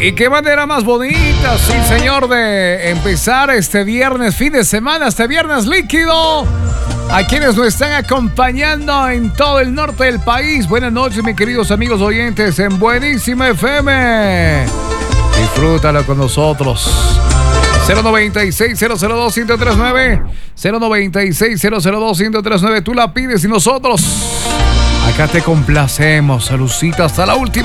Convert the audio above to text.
Y qué manera más bonita, sí señor, de empezar este viernes, fin de semana, este viernes líquido. A quienes nos están acompañando en todo el norte del país. Buenas noches, mis queridos amigos oyentes en Buenísima FM. Disfrútalo con nosotros. 096-002-1039 096-002-1039. Tú la pides y nosotros acá te complacemos. Saludcita hasta la última.